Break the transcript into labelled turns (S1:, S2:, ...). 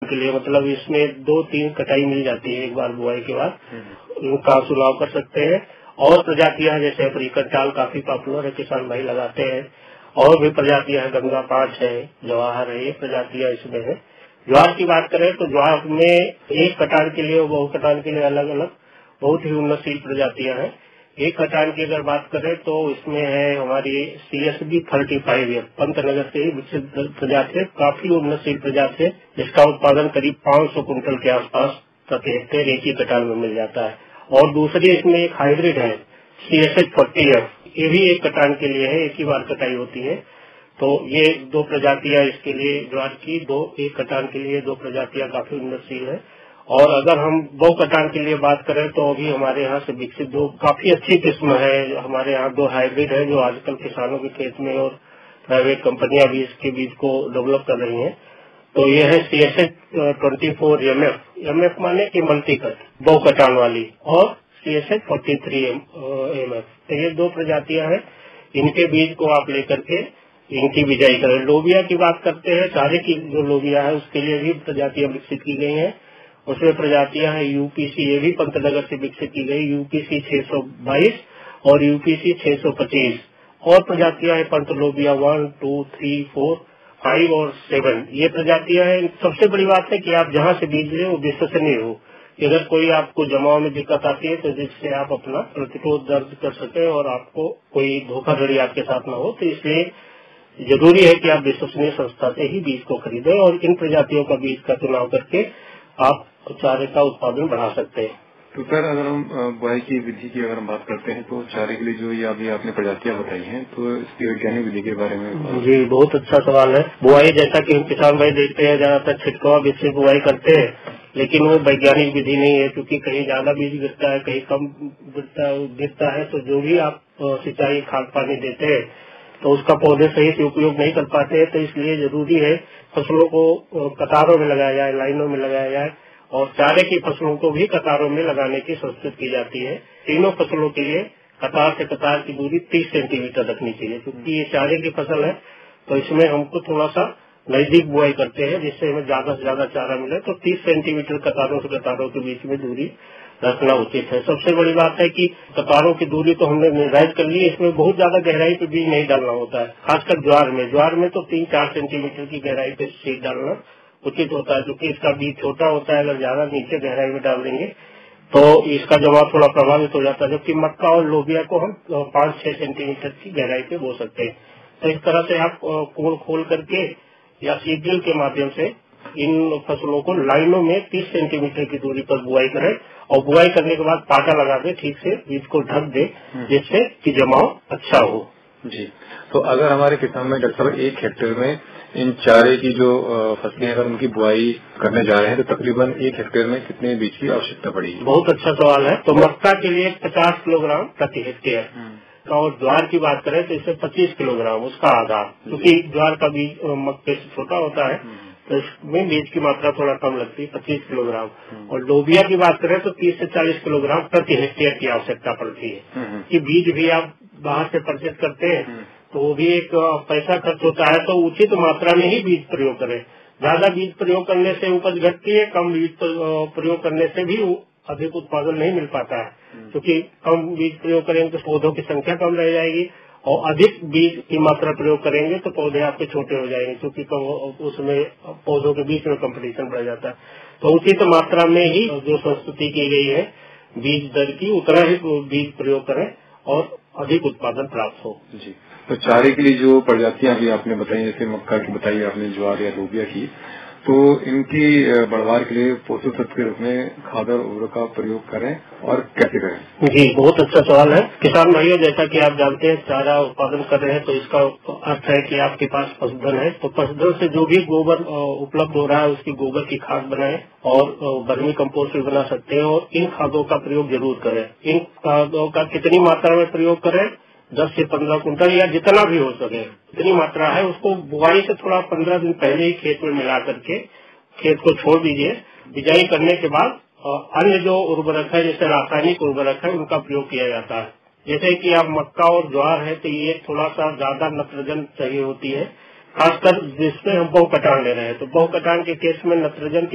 S1: के लिए, मतलब इसमें 2-3 कटाई मिल जाती है एक बार बुआई के बाद, उनका चुनाव कर सकते हैं। और प्रजातियां जैसे अफ्रीकन टाल काफी पॉपुलर है, किसान भाई लगाते हैं। और भी प्रजातियां है, गंगा 5 है, जवाहर है, ये प्रजातियां इसमें है। ज्वार की बात करें तो ज्वार में एक कटान के लिए और बहु कटान के लिए अलग अलग बहुत ही उन्नतशील प्रजातियां हैं। एक कटान की अगर बात करें तो इसमें है हमारी CSB 35 है, पंतनगर से ही विकसित प्रजाति है, काफी उन्नतशील प्रजाति है, जिसका उत्पादन करीब 500 कुंटल के आसपास प्रति हेक्टेयर एक ही कटान में मिल जाता है। और दूसरी इसमें एक हाइब्रिड है CSH 40F, ये भी एक कटान के लिए है, एक ही बार कटाई होती है। तो ये 2 प्रजातियां इसके लिए ज्वार की, एक कटान के लिए 2 प्रजातियां काफी उन्नतशील है। और अगर हम बहु कटान के लिए बात करें तो अभी हमारे यहाँ से विकसित 2 काफी अच्छी किस्म है। हमारे यहाँ 2 हाइब्रिड है जो आजकल किसानों के खेत में और प्राइवेट कंपनियां भी इसके बीज को डेवलप कर रही हैं। तो ये है CSH 24 MF माने कि मल्टीकट बहु कटान वाली, और CSH 43 MF। तो ये 2 प्रजातियां हैं, इनके बीज को आप लेकर के इनकी बिजाई करें। लोबिया की बात करते हैं, चारे की जो लोबिया है उसके लिए भी प्रजातियां विकसित की गई हैं। उसमें प्रजातियां हैं UPC, ये भी पंतनगर से विकसित की गई, UPC 622 और UPC 625। और प्रजातियां हैं पंत लोबिया 1, 2, 3, 4, 5 और 7। ये प्रजातियां हैं। सबसे बड़ी बात है कि आप जहां से बीज लें वो विश्वसनीय हो, कि अगर कोई आपको जमाव में दिक्कत आती है तो जिससे आप अपना प्रतिरोध दर्ज कर सके और आपको कोई धोखाधड़ी आपके साथ न हो। तो इसलिए जरूरी है कि आप विश्वसनीय संस्था से ही बीज को खरीदें और इन प्रजातियों का बीज का चुनाव करके आप चारे का उत्पादन बढ़ा सकते हैं।
S2: तो सर, अगर हम बुआई की विधि की अगर हम बात करते हैं तो चारे के लिए जो ये अभी आपने प्रजातियां बताई हैं, तो इसकी वैज्ञानिक विधि के बारे में।
S1: जी, बहुत अच्छा सवाल है। बुआई जैसा कि हम किसान भाई देखते हैं ज्यादातर छिटकवा बीज से बुआई करते हैं, लेकिन वो वैज्ञानिक विधि नहीं है, क्योंकि कहीं ज्यादा बीज गिरता है, कहीं कम गिरता है। तो जो भी आप सिंचाई खाद पानी देते हैं तो उसका पौधे सही से उपयोग नहीं कर पाते हैं। तो इसलिए जरूरी है फसलों को कतारों में लगाया जाए, लाइनों में लगाया जाए, और चारे की फसलों को भी कतारों में लगाने की संस्कृत की जाती है। तीनों फसलों के लिए कतार से कतार की दूरी 30 सेंटीमीटर रखनी चाहिए, क्योंकि ये चारे की फसल है। तो इसमें हमको थोड़ा सा नजदीक बुआई करते हैं जिससे हमें ज्यादा से ज्यादा चारा मिले। तो 30 सेंटीमीटर कतारों से कतारों के बीच में दूरी रखना उचित है। सबसे बड़ी बात है कि कतारों की दूरी तो हमने निर्धारित कर ली है, इसमें बहुत ज्यादा गहराई पे बीज नहीं डालना होता है। खासकर ज्वार में तो 3-4 सेंटीमीटर की गहराई पे सीड डालना उचित होता है, क्योंकि इसका बीज छोटा होता है। अगर ज्यादा नीचे गहराई में डाल देंगे तो इसका जवाब थोड़ा प्रभावित हो जाता है, जबकि मक्का और लोबिया को हम 5-6 सेंटीमीटर की गहराई पे बो सकते हैं। तो इस तरह से आप कोड़ खोल करके या सीड ड्रिल के माध्यम से इन फसलों को लाइनों में 30 सेंटीमीटर की दूरी पर बुआई करें, और बुआई करने के बाद पाटा लगा दे, ठीक से बीज को ढक दे, जिससे कि जमाव अच्छा हो।
S2: जी, तो अगर हमारे किसान में डॉक्टर 1 हेक्टेयर में इन चारे की जो फसलें अगर उनकी बुआई करने जा रहे हैं तो तकरीबन 1 हेक्टेयर में कितने बीज की आवश्यकता पड़ेगी?
S1: बहुत अच्छा सवाल है। तो मक्का के लिए 50 किलोग्राम प्रति हेक्टेयर, और ज्वार की बात करें तो इससे 25 किलोग्राम उसका आधा, क्योंकि ज्वार का बीज मक्के से छोटा होता है तो इसमें बीज की मात्रा थोड़ा कम लगती है, 25 किलोग्राम। और लोबिया की बात करें तो 30 से 40 किलोग्राम प्रति हेक्टेयर की आवश्यकता पड़ती है। कि बीज भी आप बाहर से परचेज करते हैं तो वो भी एक पैसा खर्च होता है, तो उचित मात्रा में ही बीज प्रयोग करें। ज्यादा बीज प्रयोग करने से उपज घटती है, कम बीज प्रयोग करने से भी अधिक उत्पादन नहीं मिल पाता है, क्योंकि कम बीज प्रयोग करेंगे तो पौधों की संख्या कम रह जाएगी, और अधिक बीज की मात्रा प्रयोग करेंगे तो पौधे आपके छोटे हो जाएंगे, क्योंकि उसमें पौधों के बीच में कंपटीशन बढ़ जाता है। तो उचित मात्रा में ही जो संस्तुति की गई है बीज दर की, उतना ही बीज प्रयोग करें और अधिक उत्पादन प्राप्त हो।
S2: जी, तो चारे के लिए जो प्रजातियां अभी आपने बताई, जैसे मक्का की बताई आपने, ज्वार या लोबिया की, तो इनकी बढ़वार के लिए पोषक तत्व के रूप में खाद और उर्वरक का प्रयोग करें और कैसे करें?
S1: जी, बहुत अच्छा सवाल है। किसान भाइयों, जैसा कि आप जानते हैं चारा उत्पादन कर रहे हैं तो इसका अर्थ है कि आपके पास पशुधन है, तो पशुधन से जो भी गोबर उपलब्ध हो रहा है उसकी गोबर की खाद बनाएं और वर्मी कंपोस्ट भी बना सकते हैं, और इन खादों का प्रयोग जरूर करें। इन खादों का कितनी मात्रा में प्रयोग करें? 10 से 15 कुंटल या जितना भी हो सके, जितनी मात्रा है उसको बुआई से थोड़ा 15 दिन पहले ही खेत में मिला करके खेत को छोड़ दीजिए। बिजाई करने के बाद अन्य जो उर्वरक है, जैसे रासायनिक उर्वरक है, उनका प्रयोग किया जाता है। जैसे कि आप मक्का और ज्वार है तो ये थोड़ा सा ज्यादा नत्रजन चाहिए होती है, खासकर जिसमें हम बहु कटान ले रहे हैं। तो बहु कटान के केस में नत्रजन